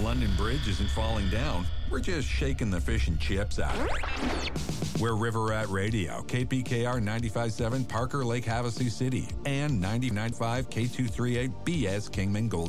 London Bridge isn't falling down. We're just shaking the fish and chips out of it. We're River Rat Radio, KPKR 95.7 Parker Lake Havasu City, and 99.5 K238 BS Kingman Gold.